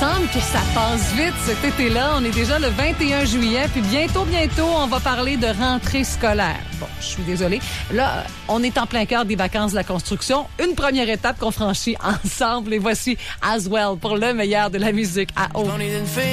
semble que ça passe vite cet été-là. On est déjà le 21 juillet, puis bientôt, on va parler de rentrée scolaire. Bon, je suis désolée. Là, on est en plein cœur des vacances de la construction. Une première étape qu'on franchit ensemble. Et voici As Well pour le meilleur de la musique à Haute.